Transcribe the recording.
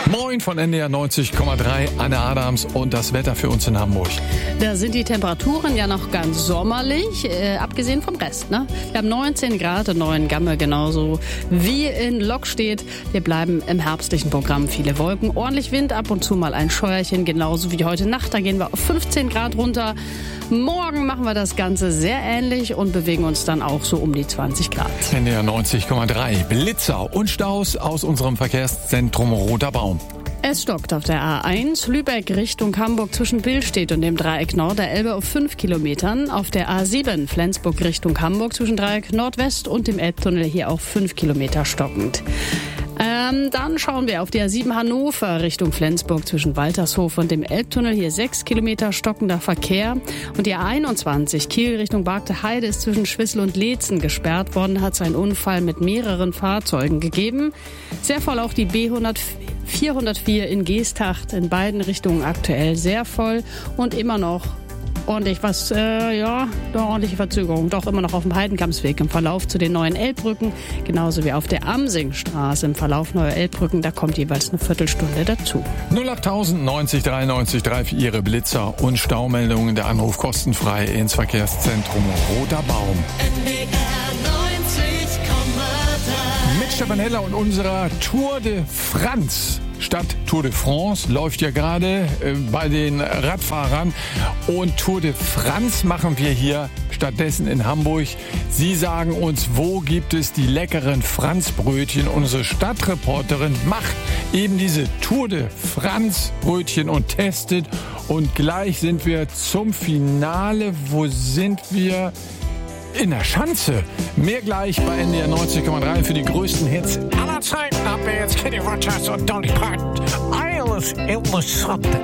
Moin von NDR 90,3, Anne Adams und das Wetter für uns in Hamburg. Da sind die Temperaturen ja noch ganz sommerlich, abgesehen vom Rest. Ne? Wir haben 19 Grad in Neuengamme, genauso wie in Lockstedt. Wir bleiben im herbstlichen Programm. Viele Wolken, ordentlich Wind, ab und zu mal ein Scheuerchen, genauso wie heute Nacht. Da gehen wir auf 15 Grad runter. Morgen machen wir das Ganze sehr ähnlich und bewegen uns dann auch so um die 20 Grad. NDR 90,3, Blitzer und Staus aus unserem Verkehrszentrum Roter Baum. Es stockt auf der A1 Lübeck Richtung Hamburg zwischen Billstedt und dem Dreieck Nord der Elbe auf 5 Kilometern. Auf der A7 Flensburg Richtung Hamburg zwischen Dreieck Nordwest und dem Elbtunnel hier auch 5 Kilometer stockend. Dann schauen wir auf die A7 Hannover Richtung Flensburg zwischen Waltershof und dem Elbtunnel. Hier 6 Kilometer stockender Verkehr. Und die A21 Kiel Richtung Bargte Heide ist zwischen Schwissel und Leetzen gesperrt worden. Hat es einen Unfall mit mehreren Fahrzeugen gegeben. Sehr voll auch die B404 in Geesthacht. In beiden Richtungen aktuell sehr voll und immer noch ordentliche Verzögerung. Doch immer noch auf dem Heidenkampsweg im Verlauf zu den neuen Elbbrücken. Genauso wie auf der Amsingstraße im Verlauf neuer Elbbrücken. Da kommt jeweils eine Viertelstunde dazu. 08000 90 93 3 für Ihre Blitzer und Staumeldungen. Der Anruf kostenfrei ins Verkehrszentrum Roter Baum. Mit Stefan Heller und unserer Tour de France. Statt Tour de France läuft ja gerade bei den Radfahrern und Tour de France machen wir hier stattdessen in Hamburg. Sie sagen uns, wo gibt es die leckeren Franzbrötchen? Unsere Stadtreporterin macht eben diese Tour de France Brötchen und testet und gleich sind wir zum Finale. Wo sind wir? In der Schanze. Mehr gleich bei NDR 90,3 für die größten Hits aller Zeiten. Ab jetzt Kenny Rogers und Dolly Parton. Alles immer Sonntag.